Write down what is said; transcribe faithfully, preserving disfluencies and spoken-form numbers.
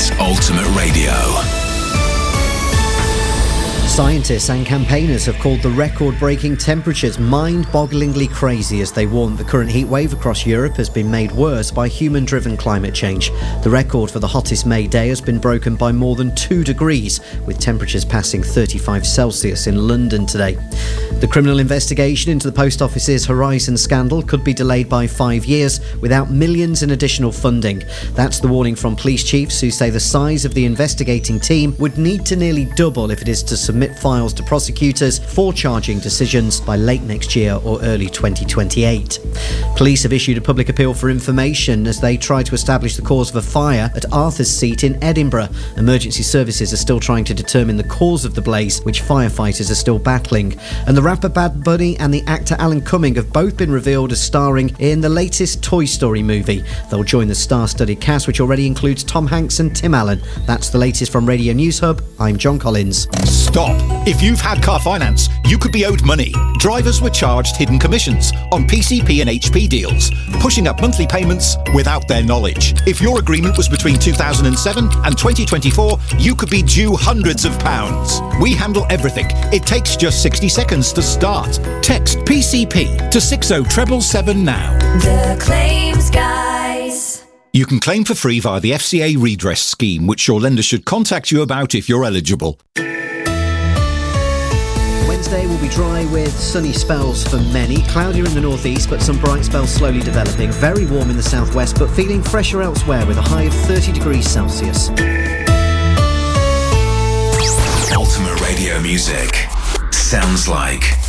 is Ultimate Radio. Scientists and campaigners have called the record-breaking temperatures mind-bogglingly crazy as they warn the current heat wave across Europe has been made worse by human-driven climate change. The record for the hottest May day has been broken by more than two degrees, with temperatures passing thirty-five Celsius in London today. The criminal investigation into the Post Office's Horizon scandal could be delayed by five years without millions in additional funding. That's the warning from police chiefs who say the size of the investigating team would need to nearly double if it is to submit files to prosecutors for charging decisions by late next year or early twenty twenty-eight. Police have issued a public appeal for information as they try to establish the cause of a fire at Arthur's Seat in Edinburgh. Emergency services are still trying to determine the cause of the blaze, which firefighters are still battling. And the rapper Bad Bunny and the actor Alan Cumming have both been revealed as starring in the latest Toy Story movie. They'll join the star-studded cast, which already includes Tom Hanks and Tim Allen. That's the latest from Radio News Hub. I'm John Collins. Stop! If you've had car finance, you could be owed money. Drivers were charged hidden commissions on P C P and H P deals, pushing up monthly payments without their knowledge. If your agreement was between two thousand seven and twenty twenty-four, you could be due hundreds of pounds. We handle everything. It takes just sixty seconds to start. Text P C P to six oh seven seven now. The Claims Guys. You can claim for free via the F C A redress scheme, which your lender should contact you about if you're eligible. Wednesday will be dry with sunny spells for many. Cloudier in the northeast, but some bright spells slowly developing. Very warm in the southwest, but feeling fresher elsewhere with a high of thirty degrees Celsius. Ultimate Radio music sounds like